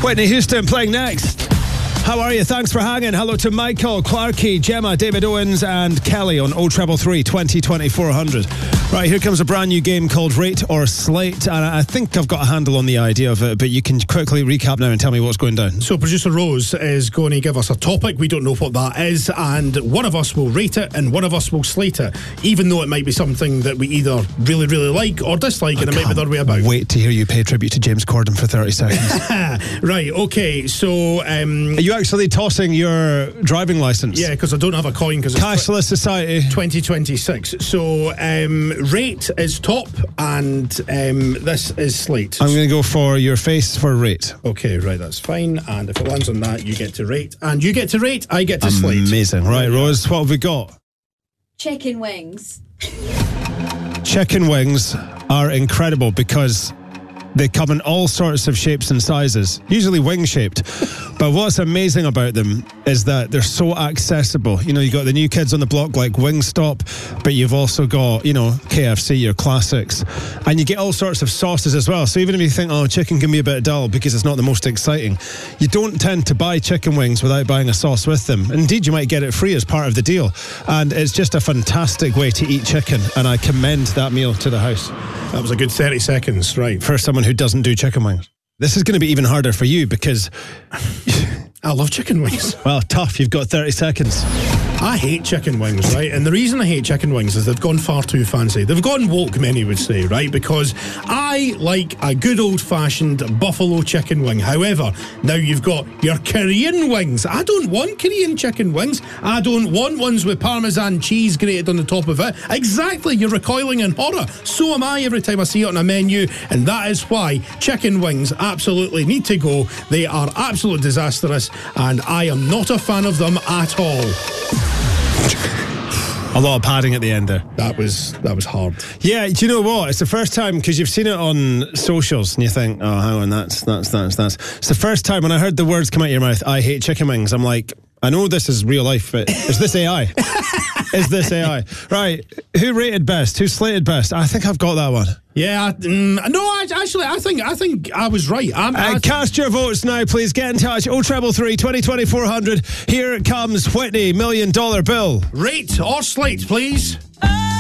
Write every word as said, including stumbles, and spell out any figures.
Whitney Houston playing next. How are you? Thanks for hanging. Hello to Michael, Clarkey, Gemma, David Owens and Kelly on oh three three, twenty, twenty-four hundred. Right, here comes a brand new game called Rate or Slate, and I think I've got a handle on the idea of it, but you can quickly recap now and tell me what's going down. So producer Rose is going to give us a topic. We don't know what that is, and one of us will rate it and one of us will slate it, even though it might be something that we either really, really like or dislike, I and it might be the other way about. Wait to hear you pay tribute to James Corden for thirty seconds. Right, okay, so... Um, Are you actually tossing your driving licence? Yeah, because I don't have a coin. Because Cashless society. twenty twenty-six. So, um, Rate is top and um, this is Slate. I'm going to go for your face for Rate. Okay, right, that's fine. And if it lands on that, you get to Rate. And you get to Rate, I get to Slate. Amazing. Right, Rose, what have we got? Chicken wings. Chicken wings are incredible because they come in all sorts of shapes and sizes, usually wing-shaped. But what's amazing about them is that they're so accessible. You know, you've got the new kids on the block like Wingstop, but you've also got, you know, K F C, your classics. And you get all sorts of sauces as well. So even if you think, oh, chicken can be a bit dull because it's not the most exciting, you don't tend to buy chicken wings without buying a sauce with them. Indeed, you might get it free as part of the deal. And it's just a fantastic way to eat chicken. And I commend that meal to the house. That was a good thirty seconds, right? For someone who doesn't do chicken wings. This is going to be even harder for you because... I love chicken wings. Well, tough. You've got thirty seconds. I hate chicken wings, right? And the reason I hate chicken wings is they've gone far too fancy. They've gone woke, many would say, right? Because I like a good old-fashioned buffalo chicken wing. However, now you've got your Korean wings. I don't want Korean chicken wings. I don't want ones with Parmesan cheese grated on the top of it. Exactly, you're recoiling in horror. So am I every time I see it on a menu, and that is why chicken wings absolutely need to go. They are absolutely disastrous, and I am not a fan of them at all. A lot of padding at the end there. That was that was hard. Yeah, do you know what? It's the first time, because you've seen it on socials and you think, oh, hang on, that's, that's, that's, that's. It's the first time when I heard the words come out of your mouth, I hate chicken wings. I'm like, I know this is real life, but is this A I? Is this A I? Right, who rated best? Who slated best? I think I've got that one. Yeah, um, no, I, actually, I think I think I was right. I'm, uh, I, cast your votes now, please. Get in touch. oh three three, twenty, twenty-four hundred. Here it comes, Whitney, million dollar bill. Rate or slate, please.